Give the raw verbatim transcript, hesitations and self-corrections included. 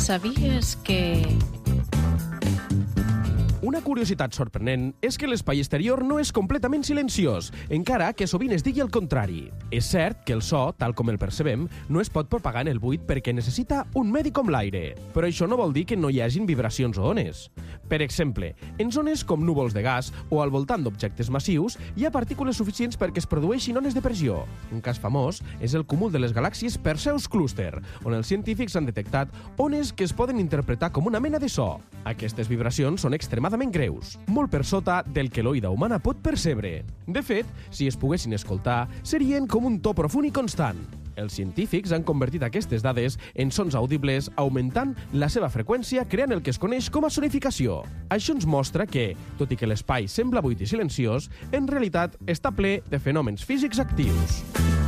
Sabies que... Una curiositat sorprenent és que l'espai exterior no és completament silenciós, encara que sovint es digui el contrari. És cert que el so, tal com el percebem, no es pot propagar en el buit perquè necessita un medi com l'aire, però això no vol dir que no hi hagin vibracions o ones. Per exemple, en zones com núvols de gas o al voltant d'objectes massius hi ha partícules suficients perquè es produeixin ones de pressió. Un cas famós és el cúmul de les galàxies Perseus Cluster, on els científics han detectat ones que es poden interpretar com una mena de so. Aquestes vibracions són extremadament greus, molt per sota del que l'oïda humana pot percebre. De fet, si es poguessin escoltar, serien com un to profund i constant. Els científics han convertit aquestes dades en sons audibles augmentant la seva freqüència creant el que es coneix com a sonificació. Això ens mostra que, tot i que l'espai sembla buit i silenciós, en realitat està ple de fenòmens físics actius.